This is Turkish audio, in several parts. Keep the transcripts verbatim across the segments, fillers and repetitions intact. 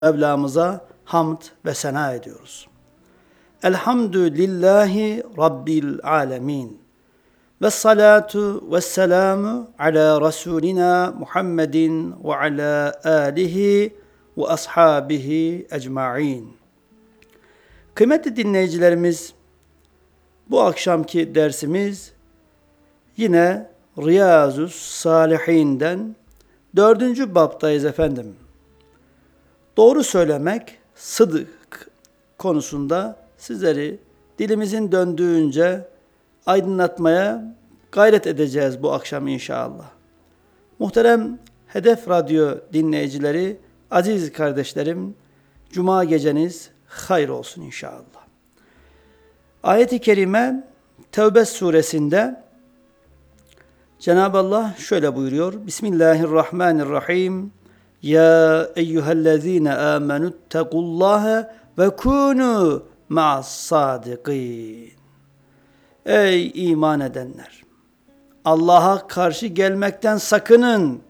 Mevlamıza hamd ve sena ediyoruz. Elhamdülillahi Rabbil alemin. Ve salatu ve selamu ala Resulina Muhammedin ve ala alihi ve ashabihi ecma'in. Kıymetli dinleyicilerimiz, bu akşamki dersimiz yine Riyazus Salihin'den dördüncü baptayız efendim. Doğru söylemek, sıdık konusunda sizleri dilimizin döndüğünce aydınlatmaya gayret edeceğiz bu akşam inşallah. Muhterem Hedef Radyo dinleyicileri, aziz kardeşlerim, Cuma geceniz hayır olsun inşallah. Ayet-i Kerime Tevbe suresinde Cenab-ı Allah şöyle buyuruyor. Bismillahirrahmanirrahim. Ya eyyühellezine amenüttekullaha ve kûnû ma'as-sâdikîn. Ey iman edenler! Allah'a karşı gelmekten sakının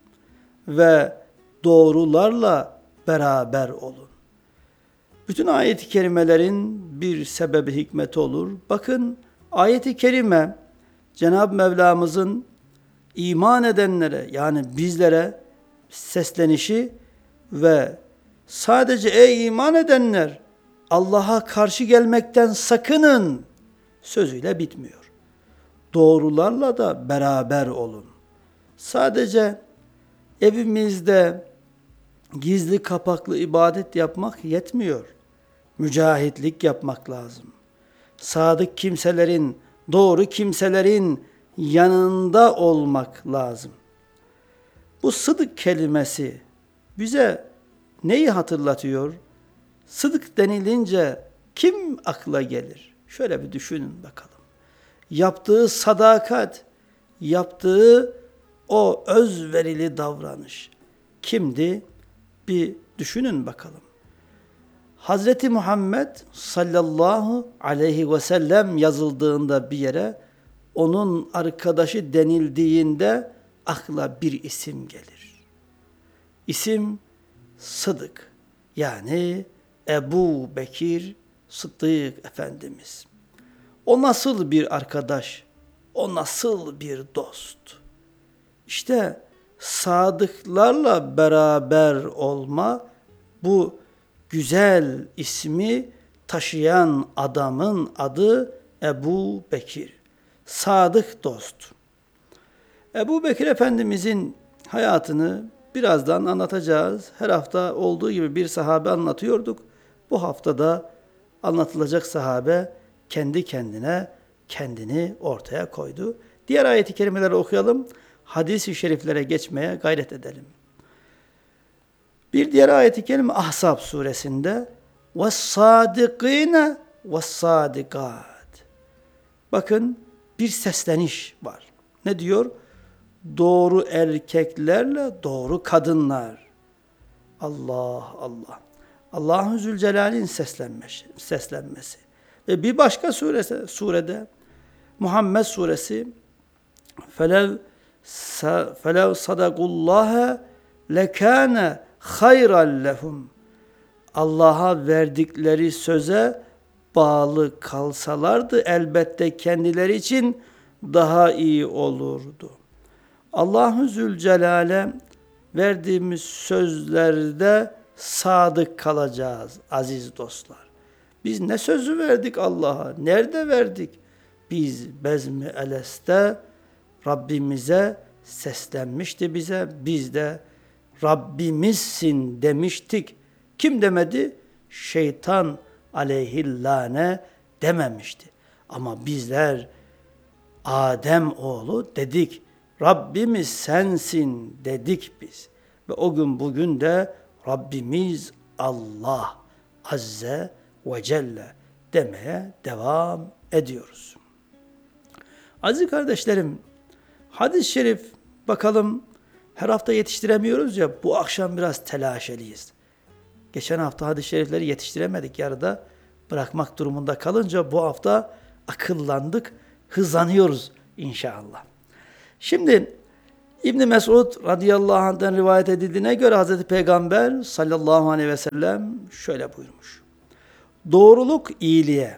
ve doğrularla beraber olun. Bütün ayet-i kerimelerin bir sebebi hikmeti olur. Bakın ayet-i kerime Cenab-ı Mevlamızın iman edenlere yani bizlere seslenişi ve sadece ey iman edenler Allah'a karşı gelmekten sakının sözüyle bitmiyor. Doğrularla da beraber olun. Sadece evimizde gizli kapaklı ibadet yapmak yetmiyor. Mücahitlik yapmak lazım. Sadık kimselerin, doğru kimselerin yanında olmak lazım. Bu sıdık kelimesi bize neyi hatırlatıyor? Sıdık denilince kim akla gelir? Şöyle bir düşünün bakalım. Yaptığı sadakat, yaptığı o özverili davranış kimdi? Bir düşünün bakalım. Hazreti Muhammed sallallahu aleyhi ve sellem yazıldığında bir yere onun arkadaşı denildiğinde akla bir isim gelir. İsim Sıdık, yani Ebu Bekir Sıddık Efendimiz. O nasıl bir arkadaş, o nasıl bir dost? İşte sadıklarla beraber olma, bu güzel ismi taşıyan adamın adı Ebu Bekir. Sadık dost. Ebu Bekir Efendimizin hayatını birazdan anlatacağız. Her hafta olduğu gibi bir sahabe anlatıyorduk. Bu haftada anlatılacak sahabe kendi kendine kendini ortaya koydu. Diğer ayet-i kerimeleri okuyalım. Hadis-i şeriflere geçmeye gayret edelim. Bir diğer ayet-i kerime Ahzab suresinde وَالصَّادِقِينَ وَالصَّادِقَاتِ. Bakın bir sesleniş var. Ne diyor? Doğru erkeklerle doğru kadınlar. Allah Allah. Allahu Zülcelal'in seslenmesi, seslenmesi. Ve bir başka suresi, surede Muhammed suresi فَلَوْ فَلَوْ صَدَقُوا اللّٰهَ لَكَانَ خَيْرًا لَهُمْ. Allah'a verdikleri söze bağlı kalsalardı elbette kendileri için daha iyi olurdu. Allahu Zülcelal'e verdiğimiz sözlerde sadık kalacağız aziz dostlar. Biz ne sözü verdik Allah'a? Nerede verdik? Biz Bezmi Eles'te Rabbimize seslenmişti bize. Biz de Rabbimizsin demiştik. Kim demedi? Şeytan aleyhillâne dememişti. Ama bizler Adem oğlu dedik. Rabbimiz sensin dedik biz. Ve o gün bugün de Rabbimiz Allah Azze ve Celle demeye devam ediyoruz. Aziz kardeşlerim, hadis-i şerif bakalım her hafta yetiştiremiyoruz ya, bu akşam biraz telaşeliyiz. Geçen hafta hadis-i şerifleri yetiştiremedik, yarıda bırakmak durumunda kalınca bu hafta akıllandık, hızlanıyoruz inşallah. Şimdi İbn Mesud radıyallahu anh'tan rivayet edildiğine göre Hazreti Peygamber sallallahu aleyhi ve sellem şöyle buyurmuş. Doğruluk iyiliğe,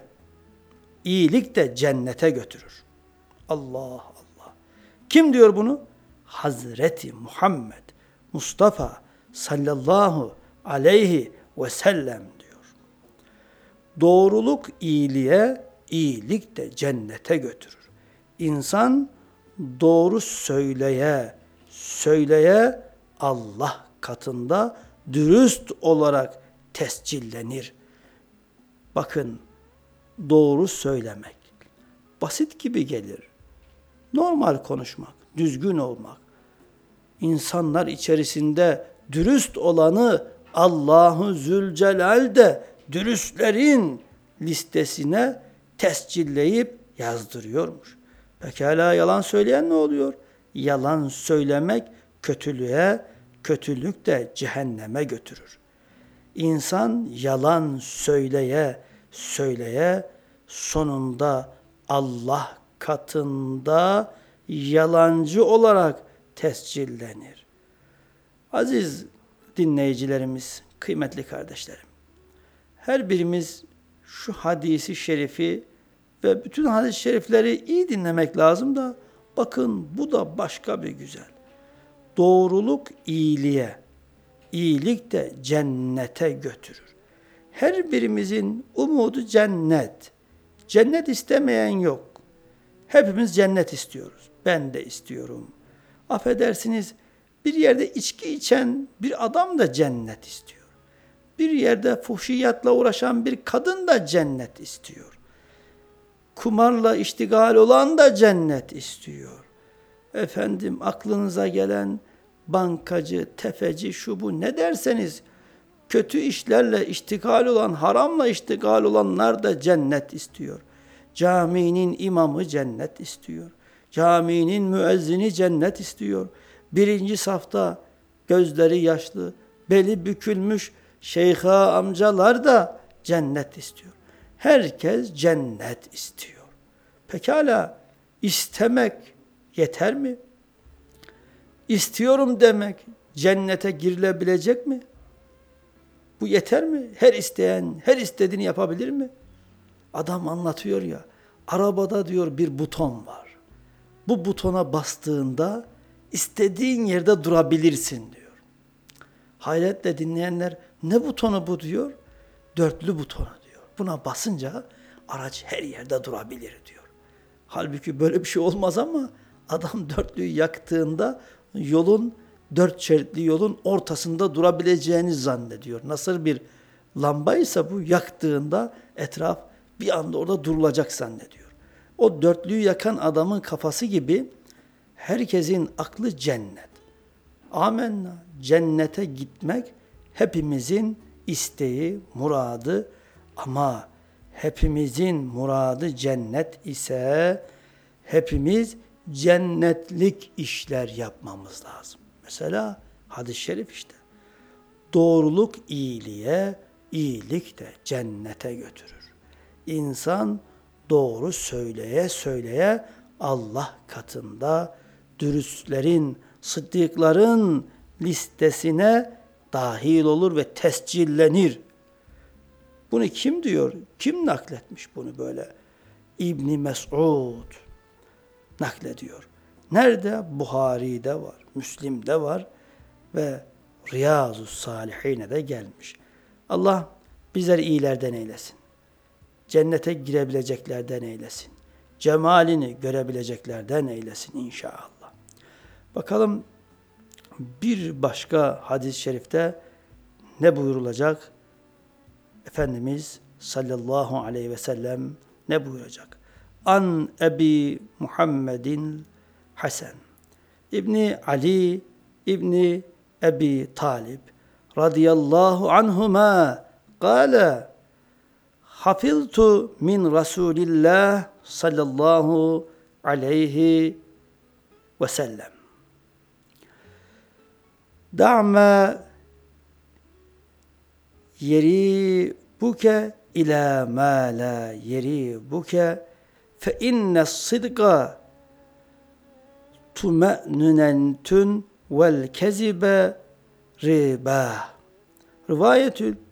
iyilik de cennete götürür. Allah Allah. Kim diyor bunu? Hazreti Muhammed Mustafa sallallahu aleyhi ve sellem diyor. Doğruluk iyiliğe, iyilik de cennete götürür. İnsan doğru söyleye, söyleye Allah katında dürüst olarak tescillenir. Bakın, doğru söylemek basit gibi gelir. Normal konuşmak, düzgün olmak. İnsanlar içerisinde dürüst olanı Allahu Zülcelal de dürüstlerin listesine tescilleyip yazdırıyormuş. Pekala yalan söyleyen ne oluyor? Yalan söylemek kötülüğe, kötülük de cehenneme götürür. İnsan yalan söyleye, söyleye sonunda Allah katında yalancı olarak tescillenir. Aziz dinleyicilerimiz, kıymetli kardeşlerim, her birimiz şu hadisi şerifi ve bütün hadis-i şerifleri iyi dinlemek lazım da bakın bu da başka bir güzel. Doğruluk iyiliğe, iyilik de cennete götürür. Her birimizin umudu cennet. Cennet istemeyen yok. Hepimiz cennet istiyoruz. Ben de istiyorum. Affedersiniz, bir yerde içki içen bir adam da cennet istiyor. Bir yerde fuhşiyatla uğraşan bir kadın da cennet istiyor. Kumarla iştigal olan da cennet istiyor. Efendim aklınıza gelen bankacı, tefeci, şu bu ne derseniz kötü işlerle iştigal olan, haramla iştigal olanlar da cennet istiyor. Caminin imamı cennet istiyor. Caminin müezzini cennet istiyor. Birinci safta gözleri yaşlı, beli bükülmüş şeyha amcalar da cennet istiyor. Herkes cennet istiyor. Pekala istemek yeter mi? İstiyorum demek cennete girilebilecek mi? Bu yeter mi? Her isteyen her istediğini yapabilir mi? Adam anlatıyor ya, arabada diyor bir buton var. Bu butona bastığında istediğin yerde durabilirsin diyor. Hayretle dinleyenler ne butonu bu diyor? Dörtlü butonu diyor. Buna basınca araç her yerde durabilir diyor. Halbuki böyle bir şey olmaz ama adam dörtlüyü yaktığında yolun, dört şeritli yolun ortasında durabileceğini zannediyor. Nasıl bir lambaysa bu yaktığında etraf bir anda orada durulacak zannediyor. O dörtlüyü yakan adamın kafası gibi herkesin aklı cennet. Amenna. Cennete gitmek hepimizin isteği, muradı ama hepimizin muradı cennet ise hepimiz cennetlik işler yapmamız lazım. Mesela hadis-i şerif işte. Doğruluk iyiliğe, iyilik de cennete götürür. İnsan doğru söyleye söyleye Allah katında dürüstlerin, sıddıkların listesine dahil olur ve tescillenir. Bunu kim diyor? Kim nakletmiş bunu böyle? İbn Mesud naklediyor. Nerede? Buhari'de var, Müslim'de var ve Riyazu Salihin'e de gelmiş. Allah bizleri iyilerden eylesin. Cennete girebileceklerden eylesin. Cemalini görebileceklerden eylesin inşallah. Bakalım bir başka hadis-i şerifte ne buyurulacak? Efendimiz sallallahu aleyhi ve sellem ne buyuracak? An Ebi Muhammedin Hasan İbni Ali İbni Ebi Talib radıyallahu anhuma kâle hafiltu min Resulillah sallallahu aleyhi ve sellem da'ma yeri buke ila ma la yeri buke fe inne sıdka tume'nünentün vel kezibe riba. Rivayetül